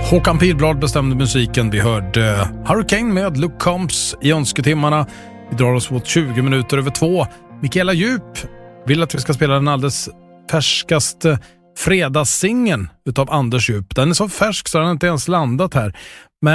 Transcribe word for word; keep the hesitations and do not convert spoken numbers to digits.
Håkan Pilblad bestämde musiken. Vi hörde Hurricane med Luke Combs i önsketimmarna. Vi drar oss mot tjugo minuter över två. Mikaela Djup vill att vi ska spela den alldeles färskaste fredagssingen utav Anders Djup. Den är så färsk så den har inte ens landat här.